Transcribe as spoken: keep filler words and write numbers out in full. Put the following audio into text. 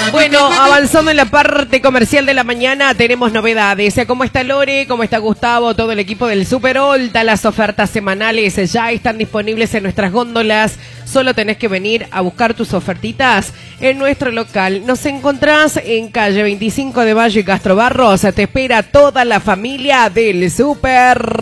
Bueno, avanzando en la parte comercial de la mañana, tenemos novedades. ¿Cómo está Lore? ¿Cómo está Gustavo? Todo el equipo del Super Olta. Las ofertas semanales ya están disponibles en nuestras góndolas. Solo tenés que venir a buscar tus ofertitas en nuestro local. Nos encontrás en calle veinticinco de Mayo y Castro Barros. Te espera toda la familia del Super.